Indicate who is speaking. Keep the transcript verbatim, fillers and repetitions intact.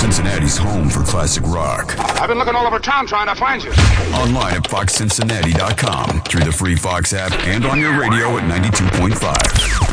Speaker 1: Cincinnati's home for classic rock.
Speaker 2: I've been looking all over town trying to find you.
Speaker 1: Online at fox cincinnati dot com, through the free Fox app, and on your radio at ninety-two point five.